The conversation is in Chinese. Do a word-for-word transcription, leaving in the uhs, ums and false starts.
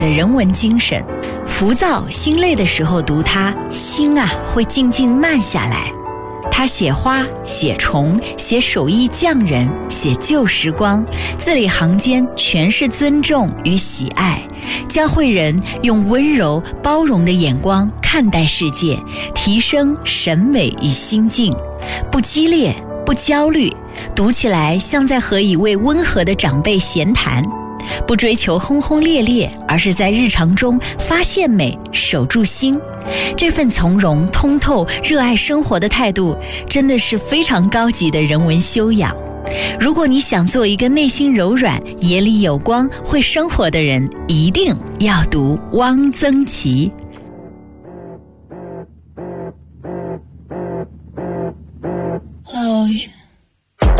的人文精神。浮躁心累的时候读它，心啊会静静慢下来。他写花，写虫，写手艺匠人，写旧时光，字里行间全是尊重与喜爱，教会人用温柔包容的眼光看待世界，提升审美与心境，不激烈不焦虑，读起来像在和一位温和的长辈闲谈，不追求轰轰烈烈，而是在日常中发现美，守住心。这份从容、通透、热爱生活的态度，真的是非常高级的人文修养。如果你想做一个内心柔软、眼里有光、会生活的人，一定要读汪曾祺。